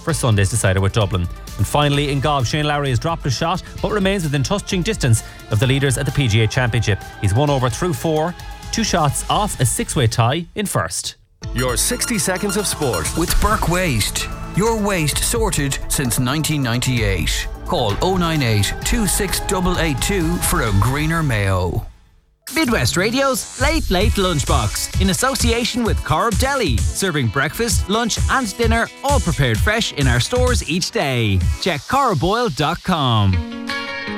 for Sunday's decider with Dublin. And finally, in golf, Shane Lowry has dropped a shot but remains within touching distance of the leaders at the PGA Championship. He's 1 over through 4, 2 shots off a 6-way tie in first. Your 60 seconds of sport with Burke Waste. Your waste sorted since 1998. Call 098 26882 for a greener Mayo. Midwest Radio's Late Late Lunchbox in association with Corb Deli, serving breakfast, lunch and dinner all prepared fresh in our stores each day. Check corboil.com.